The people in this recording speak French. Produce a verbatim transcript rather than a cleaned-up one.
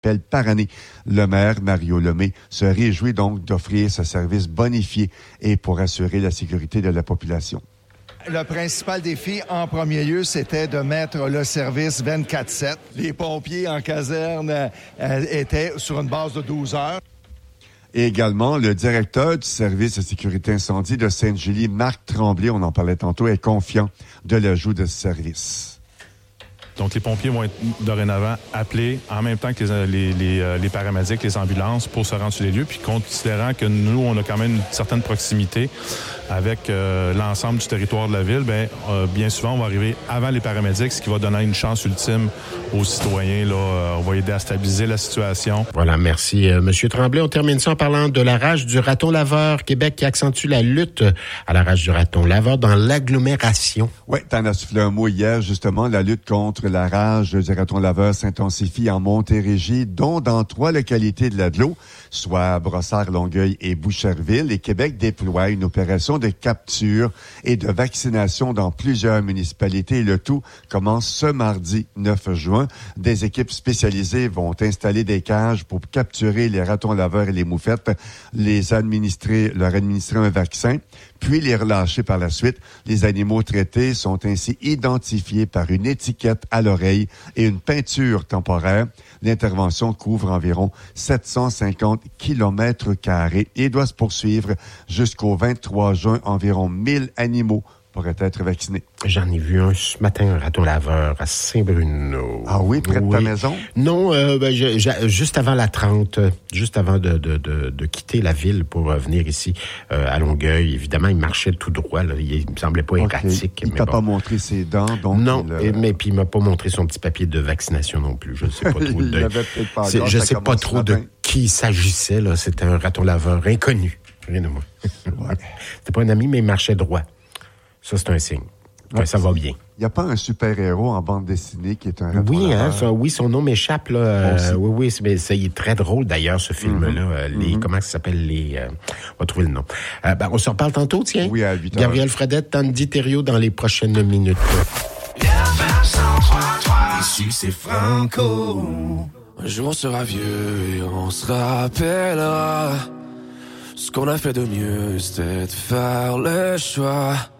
appels par année. Le maire, Mario Lemay, se réjouit donc d'offrir ce service bonifié et pour assurer la sécurité de la population. Le principal défi, en premier lieu, c'était de mettre le service vingt-quatre sept. Les pompiers en caserne euh, étaient sur une base de douze heures. Et également, le directeur du service de sécurité incendie de Sainte-Julie, Marc Tremblay, on en parlait tantôt, est confiant de l'ajout de ce service. Donc, les pompiers vont être dorénavant appelés en même temps que les, les, les, les paramédics, les ambulances pour se rendre sur les lieux. Puis, considérant que nous, on a quand même une certaine proximité avec euh, l'ensemble du territoire de la ville, bien, euh, bien souvent, on va arriver avant les paramédics, ce qui va donner une chance ultime aux citoyens. Là, euh, on va aider à stabiliser la situation. Voilà, merci, euh, M. Tremblay. On termine ça en parlant de la rage du raton laveur. Québec qui accentue la lutte à la rage du raton laveur dans l'agglomération. Oui, t'en as soufflé un mot hier, justement. La lutte contre la rage du raton laveur s'intensifie en Montérégie, dont dans trois localités de l'Agglo, soit Brossard, Longueuil et Boucherville. Et Québec déploie une opération de capture et de vaccination dans plusieurs municipalités. Le tout commence ce mardi neuf juin. Des équipes spécialisées vont installer des cages pour capturer les ratons laveurs et les moufettes, les administrer, leur administrer un vaccin, puis les relâcher par la suite. Les animaux traités sont ainsi identifiés par une étiquette à l'oreille et une peinture temporaire. L'intervention couvre environ sept cent cinquante kilomètres carrés et doit se poursuivre jusqu'au vingt-trois juin. Environ mille animaux pourraient être vaccinés. J'en ai vu un ce matin, un raton laveur à Saint-Bruno. Ah oui, près de oui. ta maison? Non, euh, ben, je, je, juste avant la trente, juste avant de, de, de, de quitter la ville pour euh, venir ici euh, à Longueuil. Évidemment, il marchait tout droit. Là. Il me semblait pas erratique. Okay. Il t'a bon. pas montré ses dents, donc... Non, il, et, mais puis il m'a pas montré son petit papier de vaccination non plus. Je sais pas trop il de... l'avait peut-être pas C'est, encore, je ça sais pas trop de qui il s'agissait. Là. C'était un raton laveur inconnu. Rien de moi. Ouais. C'était pas un ami, mais il marchait droit. Ça, c'est un signe. Ouais, ça va bien. Il n'y a pas un super-héros en bande dessinée qui est un raton Oui, laveur? hein, ça, oui, son nom m'échappe. Là. Euh, oui, oui, c'est, mais ça, il est très drôle d'ailleurs, ce film-là. Mm-hmm. Les, mm-hmm. Comment ça s'appelle? Les, euh, on va trouver le nom. Euh, ben, on se reparle tantôt, tiens. Oui, à huit heures. Gabriel Fredette, Tandy Thériault dans les prochaines minutes. Ici, c'est Franco. Un jour, on sera vieux et on se rappellera. Ce qu'on a fait de mieux, c'était de faire le choix